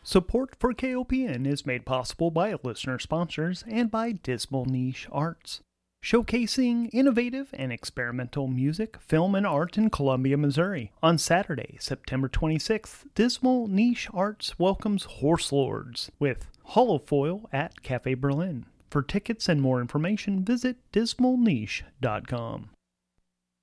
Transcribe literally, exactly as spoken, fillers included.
Support for K O P N is made possible by listener sponsors and by Dismal Niche Arts, showcasing innovative and experimental music, film, and art in Columbia, Missouri. On Saturday, September twenty-sixth, Dismal Niche Arts welcomes Horse Lords with Holofoil at Cafe Berlin. For tickets and more information, visit dismal niche dot com.